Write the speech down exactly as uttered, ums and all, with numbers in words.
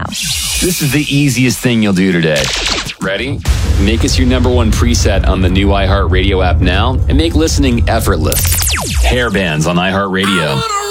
now. This is the easiest thing you'll do today. Ready? Make us your number one preset on the new iHeartRadio app now and make listening effortless. Hair bands on iHeartRadio.